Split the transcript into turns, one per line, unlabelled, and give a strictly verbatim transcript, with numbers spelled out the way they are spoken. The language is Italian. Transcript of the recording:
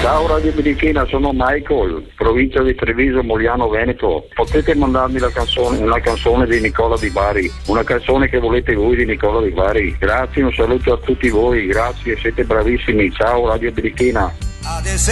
Ciao Radio Birichina, sono Michael, provincia di Treviso, Mogliano Veneto. Potete mandarmi la canzone, una canzone di Nicola Di Bari, una canzone che volete voi di Nicola Di Bari. Grazie, un saluto a tutti voi, grazie, siete bravissimi. Ciao Radio Birichina.